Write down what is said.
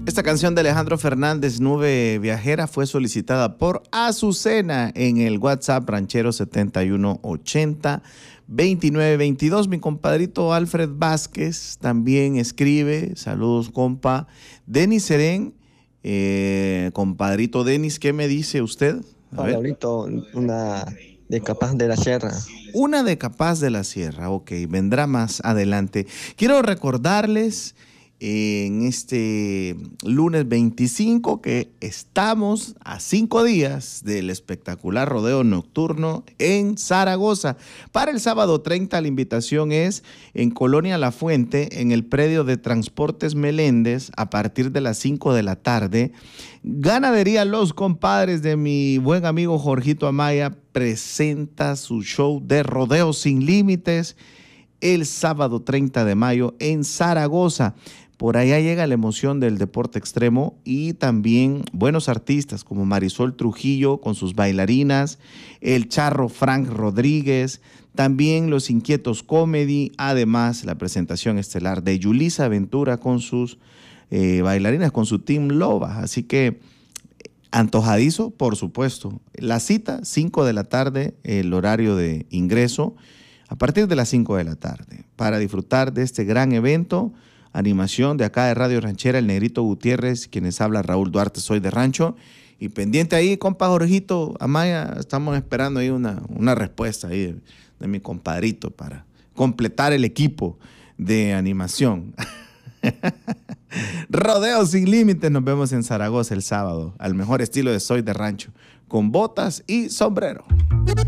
Esta canción de Alejandro Fernández, Nube Viajera, fue solicitada por Azucena en el WhatsApp ranchero 7180-2922. Mi compadrito Alfred Vázquez también escribe. Saludos, compa. Denis Serén, compadrito Denis, ¿qué me dice usted? Pablito, una de Capaz de la Sierra. Una de Capaz de la Sierra, ok, vendrá más adelante. Quiero recordarles en este lunes 25 que estamos a 5 días del espectacular rodeo nocturno en Zaragoza. Para el sábado 30 la invitación es en Colonia La Fuente, en el predio de Transportes Meléndez, a partir de las 5 de la tarde. Ganadería Los Compadres de mi buen amigo Jorgito Amaya presenta su show de Rodeo Sin Límites el sábado 30 de mayo en Zaragoza. Por allá llega la emoción del deporte extremo y también buenos artistas como Marisol Trujillo con sus bailarinas, el charro Frank Rodríguez, también los Inquietos Comedy, además la presentación estelar de Yulisa Ventura con sus bailarinas, con su Team Loba. Así que antojadizo, por supuesto. La cita, 5 de la tarde, el horario de ingreso, a partir de las 5 de la tarde, para disfrutar de este gran evento. Animación de acá de Radio Ranchera, el Negrito Gutiérrez, quienes habla Raúl Duarte, soy de Rancho. Y pendiente ahí, compa Jorgito Amaya, estamos esperando ahí una respuesta ahí de mi compadrito para completar el equipo de animación. Rodeo Sin Límites, nos vemos en Zaragoza el sábado, al mejor estilo de Soy de Rancho, con botas y sombrero.